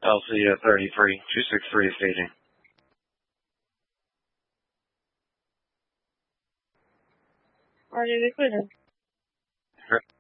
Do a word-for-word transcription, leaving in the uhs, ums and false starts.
L C thirty-three, two six three staging. Already cleared.